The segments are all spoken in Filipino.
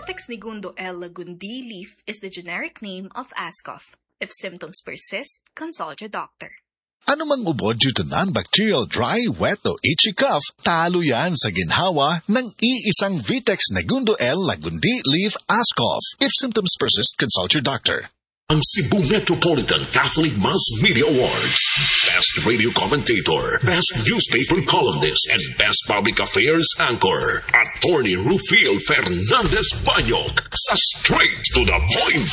Vitex segundo L. lagundi leaf is the generic name of Ascof. If symptoms persist, consult your doctor. Ano mang ubod tanan, bacterial dry, wet o itchy cough, talo yan sa ginhawa ng iisang Vitex segundo L. lagundi leaf Ascof. If symptoms persist, consult your doctor. Ang Cebu Metropolitan Catholic Mass Media Awards. Best Radio Commentator, Best Newspaper Columnist, and Best Public Affairs Anchor. Attorney Rufil Fernandez Banyok sa Straight to the Point.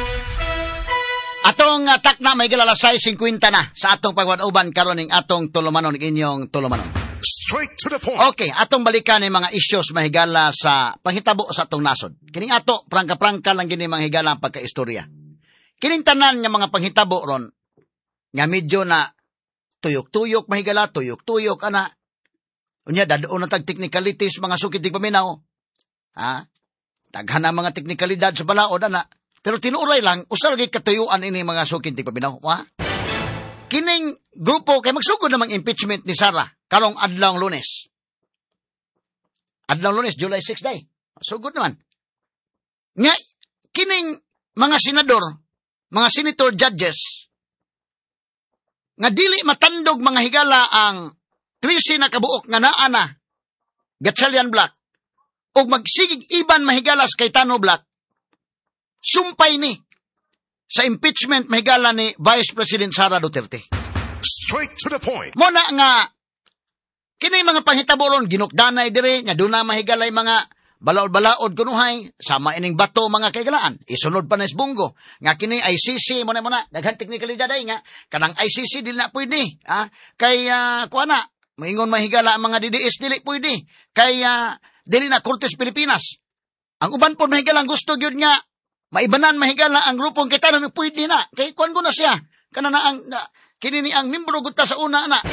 Atong tak na may gilalasay 50 na sa atong pagwanuban karon ning atong tulumanon inyong tulumanon. Straight to the point. Okay, atong balikan ni mga issues mahigala sa panghitabo sa atong nasod. Kining ato prangka-prangka lang gini mahigala ang pagkaistorya. Kining tanan nga mga panghitabo ron nga medyo na tuyok-tuyok mahigala, tuyok-tuyok ana. Unya dadon na tag technicalities mga sukid tig paminaw. Ha? Daghan na mga teknikalidad sa balaod ana. Pero tinuray lang usa lagi katuyuan ini mga sukid tig paminaw. Wa? Kining grupo kay magsugod namang impeachment ni Sara karong adlawng Lunes. Adlawng Lunes, July 6 day. Sugod naman. Nga kining mga senador, mga senator judges, nga dili matandog mga higala ang 13 na kabuok nga naa na Gatchalian Black o magsigig iban mahigalas kay Tano Black, sumpay ni sa impeachment mahigala ni Vice President Sara Duterte. Straight to the point. Muna nga, kini mga panghitabo ron, ginukdanay dire, nga doon na mahigalay mga balaod-balaod kunuhay, sama ining bato mga kaigalaan. Isunod pa na isbunggo. Nga kini ICC, muna, daghan teknikalidad ay nga, kanang ICC dili na pwede. Kay, kuana, maingon mahigala ang mga DDS, dili pwede. Kay, dili na Kortes Pilipinas. Ang uban po mahigalang gusto yun nga, maibanan mahigala ang grupong kita na pwede na. Kay, kuan ko na siya. Kana na ang, kini ni ang membro gutta sa una na.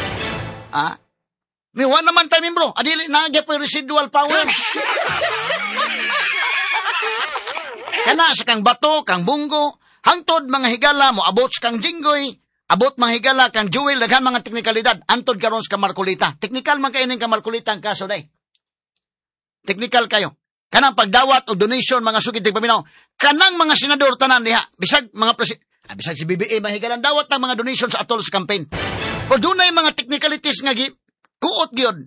Miwa naman tayo, membro. Adili na agya po residual power. Kana sa kang bato, kang bunggo, hangtod mga higala mo, abot sa kang jinggoy, abot mga higala kang jewel, daghan mga teknikalidad, antod karon sa kamarkulita. Teknikal man kayo ng kamarkulita ang kaso day. Teknikal kayo. Kanang pagdawat o donation, mga sukid paminaw. Kanang mga senador tanan diha, bisag mga bisag si BBA mahigalan dawat ng mga donation sa atol sa campaign. O dunay mga technicalities nga kuot gyud.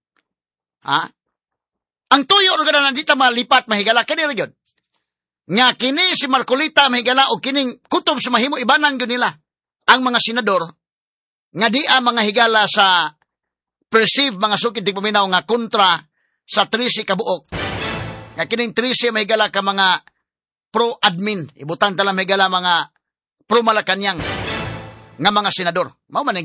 Ang tuyo ro gana nandita malipat mahigala kani ra gyud. Nga kini si Marcolita mahigala o kining kutob sa mahimo ibanan gyud nila ang mga senador nga di mga higala sa perceive mga sukid paminaw nga kontra sa 13 kabuok. Nga kining 13 mahigala ka mga pro-admin, ibutang tala mahigala mga pro-Malacanang nga mga senador. Mao man